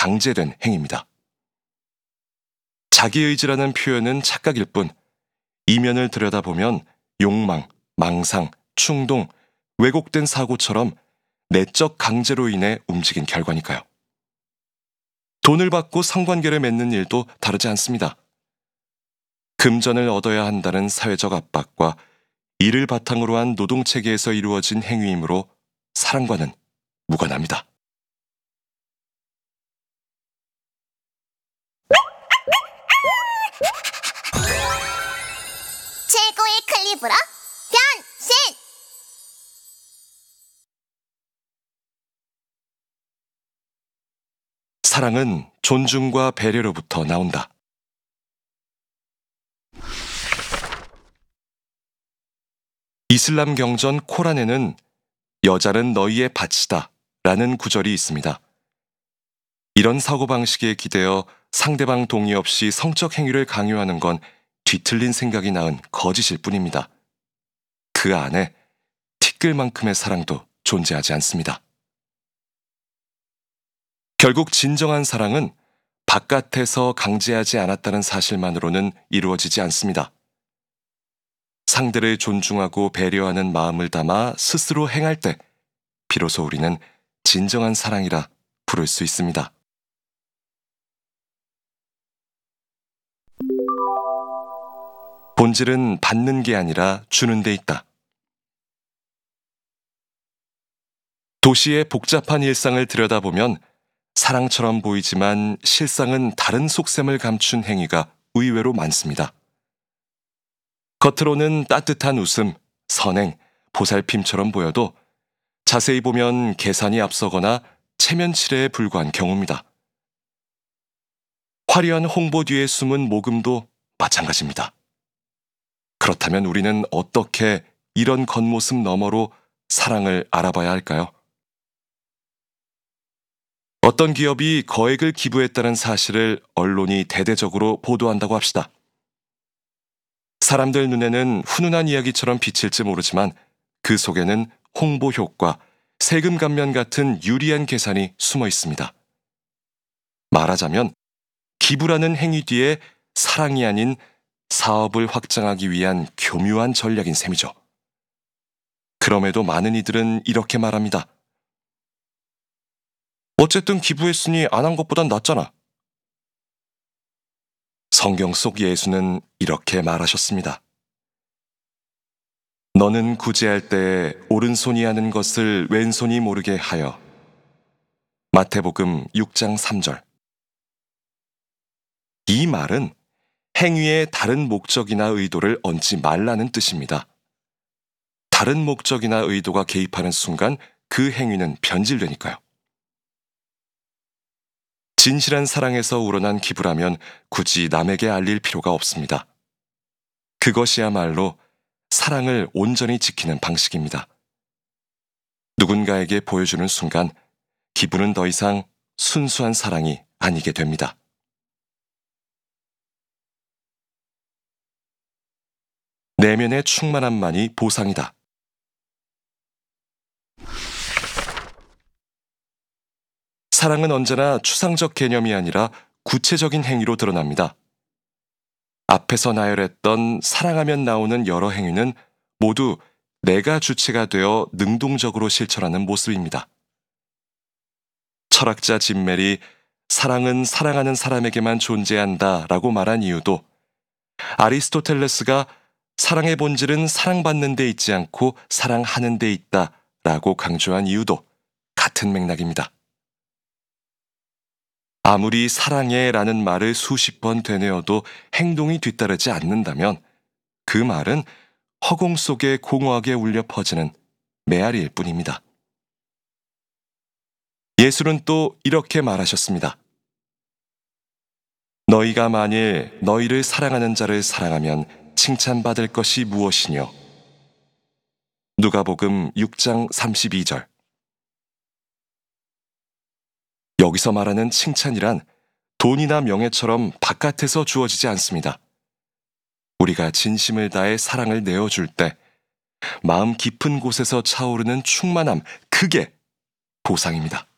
강제된 행위입니다. 자기의지라는 표현은 착각일 뿐 이면을 들여다보면 욕망, 망상, 충동, 왜곡된 사고처럼 내적 강제로 인해 움직인 결과니까요. 돈을 받고 성관계를 맺는 일도 다르지 않습니다. 금전을 얻어야 한다는 사회적 압박과 이를 바탕으로 한 노동체계에서 이루어진 행위이므로 사랑과는 무관합니다. 최고의 클립으로 변신! 사랑은 존중과 배려로부터 나온다. 이슬람 경전 코란에는 여자는 너희의 밭이다 라는 구절이 있습니다. 이런 사고방식에 기대어 상대방 동의 없이 성적 행위를 강요하는 건 뒤틀린 생각이 낳은 거짓일 뿐입니다. 그 안에 티끌만큼의 사랑도 존재하지 않습니다. 결국 진정한 사랑은 바깥에서 강제하지 않았다는 사실만으로는 이루어지지 않습니다. 상대를 존중하고 배려하는 마음을 담아 스스로 행할 때 비로소 우리는 진정한 사랑이라 부를 수 있습니다. 본질은 받는 게 아니라 주는 데 있다. 도시의 복잡한 일상을 들여다보면 사랑처럼 보이지만 실상은 다른 속셈을 감춘 행위가 의외로 많습니다. 겉으로는 따뜻한 웃음, 선행, 보살핌처럼 보여도 자세히 보면 계산이 앞서거나 체면치레에 불과한 경우입니다. 화려한 홍보 뒤에 숨은 모금도 마찬가지입니다. 그렇다면 우리는 어떻게 이런 겉모습 너머로 사랑을 알아봐야 할까요? 어떤 기업이 거액을 기부했다는 사실을 언론이 대대적으로 보도한다고 합시다. 사람들 눈에는 훈훈한 이야기처럼 비칠지 모르지만 그 속에는 홍보 효과, 세금 감면 같은 유리한 계산이 숨어 있습니다. 말하자면 기부라는 행위 뒤에 사랑이 아닌 사업을 확장하기 위한 교묘한 전략인 셈이죠. 그럼에도 많은 이들은 이렇게 말합니다. 어쨌든 기부했으니 안 한 것보단 낫잖아. 성경 속 예수는 이렇게 말하셨습니다. 너는 구제할 때 오른손이 하는 것을 왼손이 모르게 하여. 마태복음 6장 3절. 이 말은 행위에 다른 목적이나 의도를 얹지 말라는 뜻입니다. 다른 목적이나 의도가 개입하는 순간 그 행위는 변질되니까요. 진실한 사랑에서 우러난 기부라면 굳이 남에게 알릴 필요가 없습니다. 그것이야말로 사랑을 온전히 지키는 방식입니다. 누군가에게 보여주는 순간 기부는 더 이상 순수한 사랑이 아니게 됩니다. 내면의 충만함만이 보상이다. 사랑은 언제나 추상적 개념이 아니라 구체적인 행위로 드러납니다. 앞에서 나열했던 사랑하면 나오는 여러 행위는 모두 내가 주체가 되어 능동적으로 실천하는 모습입니다. 철학자 짐 멜이 사랑은 사랑하는 사람에게만 존재한다 라고 말한 이유도 아리스토텔레스가 사랑의 본질은 사랑받는 데 있지 않고 사랑하는 데 있다 라고 강조한 이유도 같은 맥락입니다. 아무리 사랑해 라는 말을 수십 번 되뇌어도 행동이 뒤따르지 않는다면 그 말은 허공 속에 공허하게 울려 퍼지는 메아리일 뿐입니다. 예수는 또 이렇게 말하셨습니다. 너희가 만일 너희를 사랑하는 자를 사랑하면 칭찬받을 것이 무엇이뇨? 누가복음 6장 32절. 여기서 말하는 칭찬이란 돈이나 명예처럼 바깥에서 주어지지 않습니다. 우리가 진심을 다해 사랑을 내어줄 때 마음 깊은 곳에서 차오르는 충만함, 그게 보상입니다.